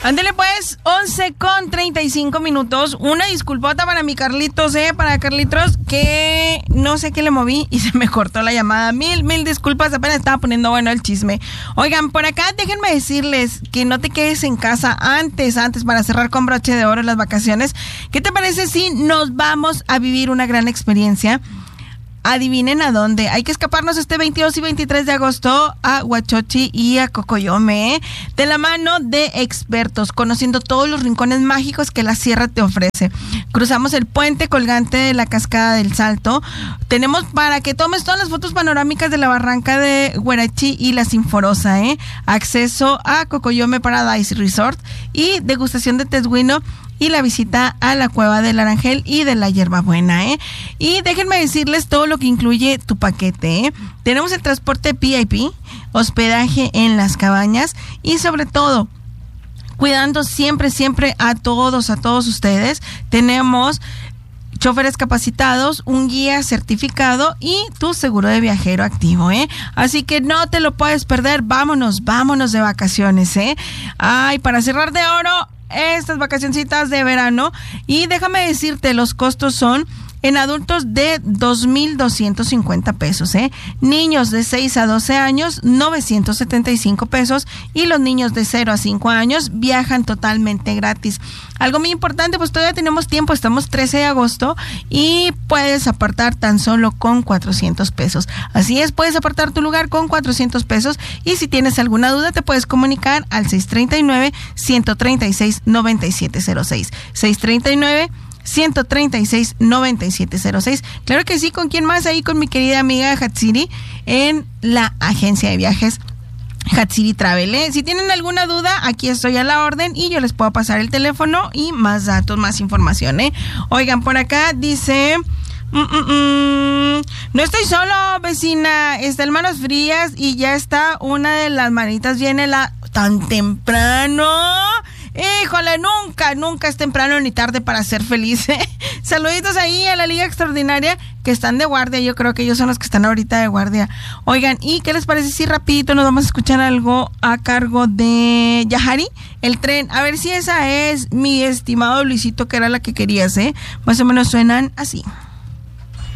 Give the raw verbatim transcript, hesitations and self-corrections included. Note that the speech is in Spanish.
Ándele pues, once con treinta y cinco minutos. Una disculpota para mi Carlitos, eh, para Carlitos, que no sé qué le moví y se me cortó la llamada. Mil, mil disculpas, apenas estaba poniendo bueno el chisme. Oigan, por acá déjenme decirles que no te quedes en casa antes, antes para cerrar con broche de oro las vacaciones. ¿Qué te parece si nos vamos a vivir una gran experiencia? Adivinen a dónde. Hay que escaparnos este veintidós y veintitrés de agosto a Huachochi y a Cocoyome, ¿eh? De la mano de expertos, conociendo todos los rincones mágicos que la sierra te ofrece. Cruzamos el puente colgante de la Cascada del Salto. Tenemos para que tomes todas las fotos panorámicas de la barranca de Huarachi y la Sinforosa, ¿eh? Acceso a Cocoyome Paradise Resort y degustación de tesguino y la visita a la Cueva del Arangel y de la Hierbabuena, ¿eh? Y déjenme decirles todo lo que incluye tu paquete, ¿eh? Tenemos el transporte V I P, hospedaje en las cabañas y sobre todo, cuidando siempre, siempre a todos, a todos ustedes. Tenemos choferes capacitados, un guía certificado y tu seguro de viajero activo, ¿eh? Así que no te lo puedes perder. Vámonos, vámonos de vacaciones, ¿eh? Ay, para cerrar de oro estas vacacioncitas de verano. Y déjame decirte, los costos son en adultos de dos mil doscientos cincuenta pesos, ¿eh? Niños de seis a doce años, novecientos setenta y cinco pesos. Y los niños de cero a cinco años viajan totalmente gratis. Algo muy importante, pues todavía tenemos tiempo, estamos trece de agosto y puedes apartar tan solo con cuatrocientos pesos. Así es, puedes apartar tu lugar con cuatrocientos pesos. Y si tienes alguna duda, te puedes comunicar al seis treinta y nueve, ciento treinta y seis, noventa y siete cero seis. seis treinta y nueve, ciento treinta y seis, noventa y siete cero seis. Claro que sí, ¿con quién más? Ahí con mi querida amiga Hatsiri en la agencia de viajes Hatsiri Travel, ¿eh? Si tienen alguna duda, aquí estoy a la orden y yo les puedo pasar el teléfono y más datos, más información, ¿eh? Oigan, por acá dice... Mm, mm, mm. No estoy solo, vecina. Está el Manos Frías y ya está una de las manitas bien helada. ¿Tan temprano? Híjole, nunca, nunca es temprano ni tarde para ser feliz, ¿eh? Saluditos ahí a la Liga Extraordinaria que están de guardia. Yo creo que ellos son los que están ahorita de guardia. Oigan, ¿y qué les parece si rapidito nos vamos a escuchar algo a cargo de Yahari? El tren. A ver si esa es, mi estimado Luisito, que era la que querías, ¿eh? Más o menos suenan así.